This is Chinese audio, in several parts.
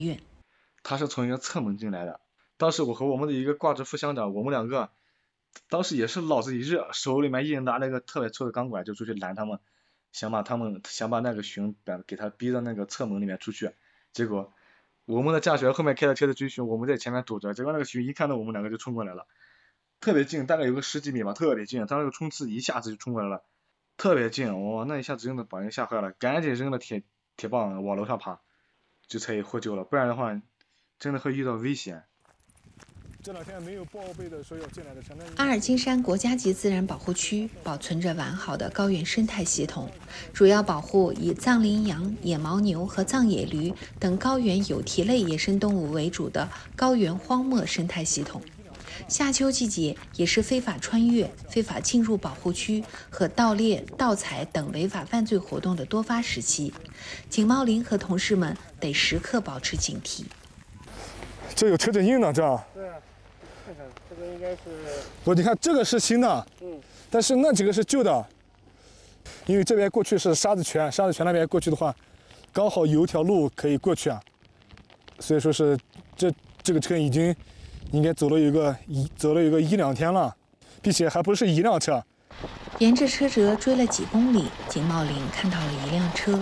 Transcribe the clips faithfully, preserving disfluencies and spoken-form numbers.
他是从一个侧门进来的。当时我和我们的一个挂职副乡长，我们两个当时也是脑子一热，手里面一人拿那个特别粗的钢管就出去拦他们，想把他们想把那个熊给他逼到那个侧门里面出去。结果我们的驾驶员后面开着车子追熊，我们在前面堵着，结果那个熊一看到我们两个就冲过来了，特别近，大概有个十几米吧，特别近，他那个冲刺一下子就冲过来了，特别近，哇，那一下子真的把人吓坏了，赶紧扔了铁铁棒往楼上爬，这才获救了，不然的话真的会遇到危险。 这两天没有报备的说要进来的城镇。 阿尔金山国家级自然保护区保存着完好的高原生态系统，主要保护以藏羚羊、野牦牛和藏野驴等高原有蹄类野生动物为主的高原荒漠生态系统。夏秋季节也是非法穿越、非法进入保护区和盗猎、盗采等违法犯罪活动的多发时期，景茂林和同事们得时刻保持警惕。 这有车震印呢，这。 对啊，看看这个应该是。 不，你看这个是新的， 嗯， 但是那几个是旧的，因为这边过去是沙子泉，沙子泉那边过去的话，刚好有一条路可以过去啊，所以说是这这个车已经应该走了有个一走了有个一两天了，并且还不是一辆车。 沿着车辙追了几公里，景茂林看到了一辆车。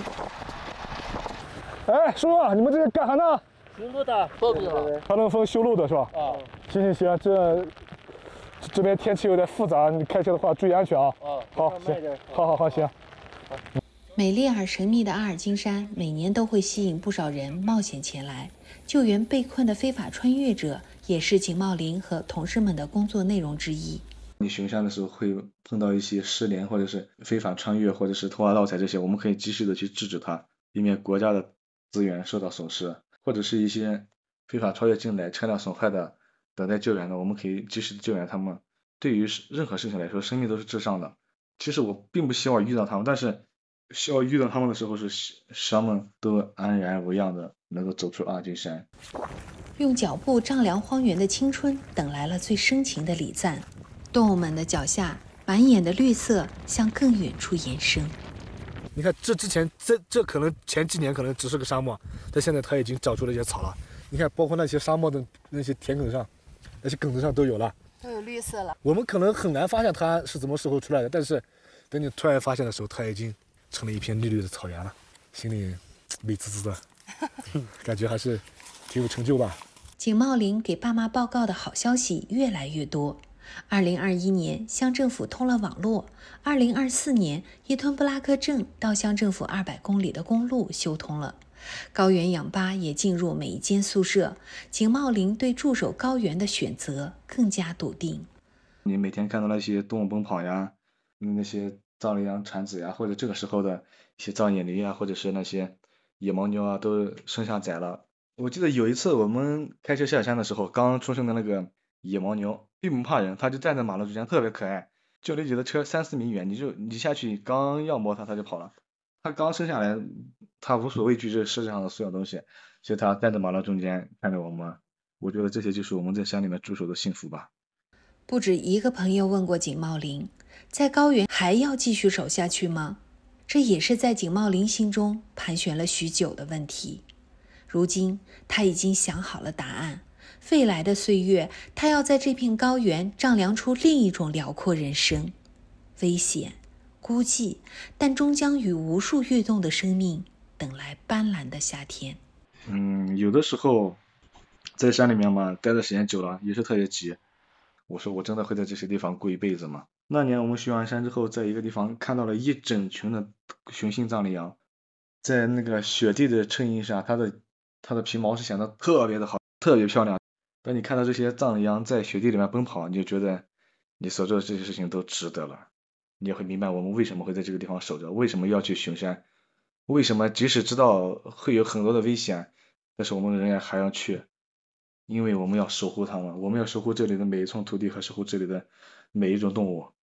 哎，叔叔，你们这是干啥呢？ 修路的，报备了。 长冷峰修路的是吧？ 啊。 行行行，这这边天气有点复杂，你开车的话注意安全啊。 啊。 好，行，好好好，行。 美丽而神秘的阿尔金山，每年都会吸引不少人冒险前来救援被困的非法穿越者，也是景茂林和同事们的工作内容之一。 你巡山的时候会碰到一些失联或者是非法穿越或者是偷挖盗采这些，我们可以及时的去制止它，以免国家的资源受到损失，或者是一些非法超越进来车辆损坏的等待救援的，我们可以及时的救援他们。对于任何事情来说，生命都是至上的。其实我并不希望遇到他们，但是需要遇到他们的时候是使他们都安然无恙的能够走出阿尔金山。 用脚步丈量荒原的青春，等来了最深情的礼赞。动物们的脚下满眼的绿色向更远处延伸。 你看这之前这这可能前几年可能只是个沙漠，但现在它已经长出了一些草了。你看包括那些沙漠的那些田埂上，那些埂子上都有了， 都有绿色了。 我们可能很难发现它是怎么时候出来的，但是等你突然发现的时候，它已经成了一片绿绿的草原了，心里美滋滋的，感觉还是挺有成就吧。 景茂林给爸妈报告的好消息越来越多。二零二一年，乡政府通了网络；二零二四年，伊吞布拉克镇到乡政府二百公里的公路修通了。高原氧吧也进入每一间宿舍。景茂林对驻守高原的选择更加笃定。 你每天看到那些动物奔跑呀，那些藏羚羊产子呀，或者这个时候的一些藏野驴啊，或者是那些野牦牛啊，都生下崽了。我记得有一次我们开车下山的时候，刚出生的那个野牦牛并不怕人，它就站在马路中间，特别可爱，就离你的车三四米远，你就你下去刚要摸它，它就跑了。它刚生下来，它无所畏惧这世界上的所有东西，所以它站在马路中间看着我们。我觉得这些就是我们在山里面驻守的幸福吧。 不止一个朋友问过景茂林，在高原还要继续守下去吗？这也是在景茂林心中盘旋了许久的问题。如今他已经想好了答案，未来的岁月，他要在这片高原丈量出另一种辽阔人生，危险、孤寂，但终将与无数跃动的生命等来斑斓的夏天。 嗯，有的时候在山里面嘛，待的时间久了也是特别急。我说我真的会在这些地方过一辈子吗？那年我们巡完山之后，在一个地方看到了一整群的雄性藏羚羊，在那个雪地的衬映下，它的它的皮毛是显得特别的好，特别漂亮。当你看到这些藏羚羊在雪地里面奔跑，你就觉得你所做的这些事情都值得了。你也会明白我们为什么会在这个地方守着，为什么要去巡山，为什么即使知道会有很多的危险，但是我们仍然还要去，因为我们要守护它们，我们要守护这里的每一寸土地和守护这里的每一种动物。